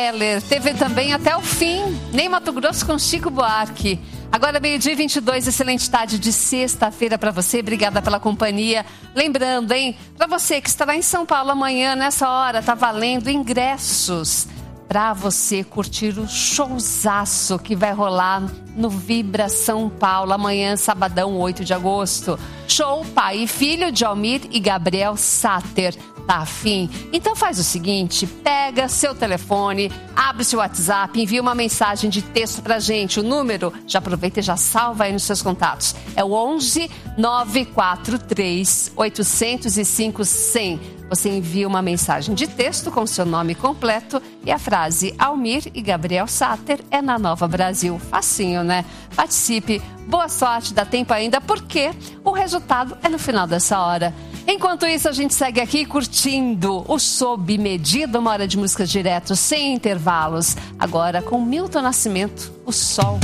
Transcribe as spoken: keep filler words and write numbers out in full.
Heller, teve também Até o Fim, nem Mato Grosso com Chico Buarque. Agora meio-dia e vinte e dois, excelente tarde de sexta-feira para você, obrigada pela companhia. Lembrando, hein, para você que estará em São Paulo amanhã, nessa hora, tá valendo ingressos para você curtir o showzaço que vai rolar no Vibra São Paulo, amanhã, sabadão, oito de agosto. Show Pai e Filho de Almir e Gabriel Sater. Tá afim? Então faz o seguinte, pega seu telefone, abre seu WhatsApp, envia uma mensagem de texto pra gente. O número, já aproveita e já salva aí nos seus contatos. É o onze nove quatro três oito zero cinco cem. Você envia uma mensagem de texto com seu nome completo e a frase Almir e Gabriel Sater é na Nova Brasil. Facinho, né? Participe. Boa sorte, dá tempo ainda, porque o resultado é no final dessa hora. Enquanto isso, a gente segue aqui curtindo o Sob Medida, uma hora de músicas direto, sem intervalos. Agora com Milton Nascimento, O Sol.